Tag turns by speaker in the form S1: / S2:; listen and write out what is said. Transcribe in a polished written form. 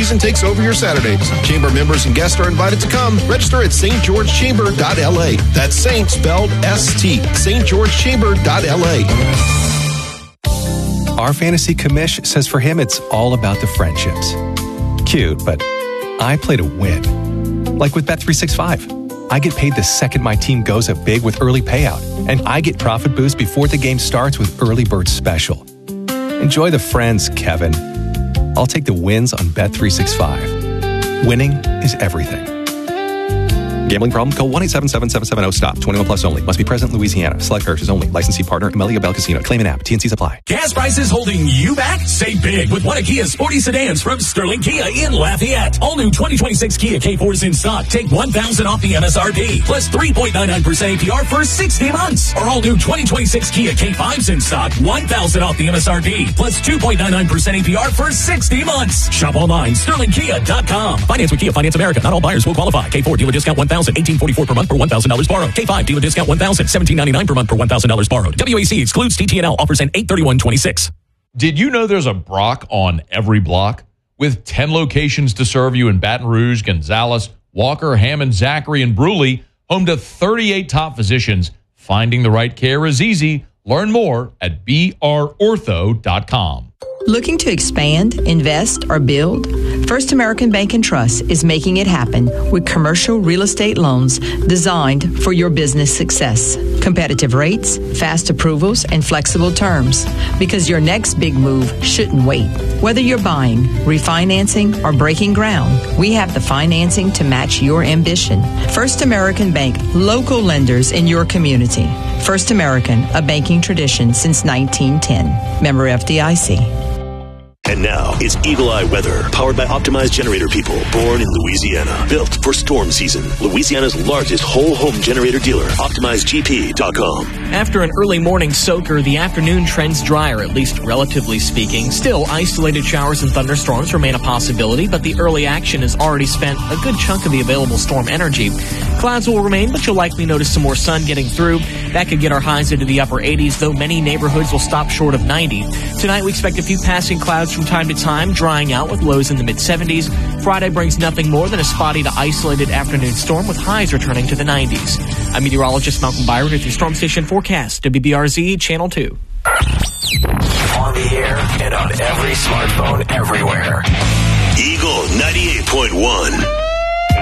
S1: season takes over your Saturdays. Chamber members and guests are invited to come. Register at stgeorgechamber.la. That's Saint spelled S-T. stgeorgechamber.la.
S2: Our fantasy commish says for him it's all about the friendships. Cute, but I play to win. Like with Bet365. I get paid the second my team goes up big with early payout, and I get profit boost before the game starts with Early Bird Special. Enjoy the friends, Kevin. I'll take the wins on Bet365. Winning is everything. Gambling problem? Call 1-877-770-STOP. 21 plus only. Must be present in Louisiana. Select parishes only. Licensee partner, Amelia Bell Casino. Claim an app. TNCs apply.
S3: Gas prices holding you back? Save big with one of Kia's sporty sedans from Sterling Kia in Lafayette. All new 2026 Kia K4s in stock. Take $1,000 off the MSRP. Plus 3.99% APR for 60 months. Or all new 2026 Kia K5s in stock. $1,000 off the MSRP. Plus 2.99% APR for 60 months. Shop online. SterlingKia.com. Finance with Kia Finance America. Not all buyers will qualify. K4 dealer discount $1,000. $1,844 per month for $1,000 borrowed. K5 dealer discount $1,000. $1,799 per month for $1,000 borrowed. WAC excludes TTNL. Offers end 8/31/26.
S4: Did you know there's a Brock on every block? With 10 locations to serve you in Baton Rouge, Gonzales, Walker, Hammond, Zachary, and Bruley, home to 38 top physicians, finding the right care is easy. Learn more at brortho.com.
S5: Looking to expand, invest, or build? First American Bank and Trust is making it happen with commercial real estate loans designed for your business success. Competitive rates, fast approvals, and flexible terms. Because your next big move shouldn't wait. Whether you're buying, refinancing, or breaking ground, we have the financing to match your ambition. First American Bank, local lenders in your community. First American, a banking tradition since 1910. Member FDIC.
S6: And now it's Eagle Eye Weather, powered by Optimized Generator People, born in Louisiana, built for storm season. Louisiana's largest whole home generator dealer, OptimizedGP.com.
S7: After an early morning soaker, the afternoon trends drier, at least relatively speaking. Still, isolated showers and thunderstorms remain a possibility, but the early action has already spent a good chunk of the available storm energy. Clouds will remain, but you'll likely notice some more sun getting through. That could get our highs into the upper 80s, though many neighborhoods will stop short of 90. Tonight, we expect a few passing clouds from time to time, drying out with lows in the mid-70s. Friday brings nothing more than a spotty to isolated afternoon storm with highs returning to the 90s. I'm meteorologist Malcolm Byron with your Storm Station forecast, WBRZ Channel 2.
S3: On the air and on every smartphone everywhere.
S6: Eagle 98.1.